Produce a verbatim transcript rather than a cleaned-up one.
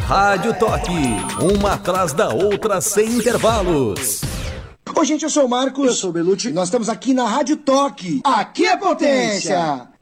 Rádio Toque, uma atrás da outra sem intervalos. Oi, gente, eu sou o Marcos. Eu sou o Belucci. Nós estamos aqui na Rádio Toque. Aqui é potência!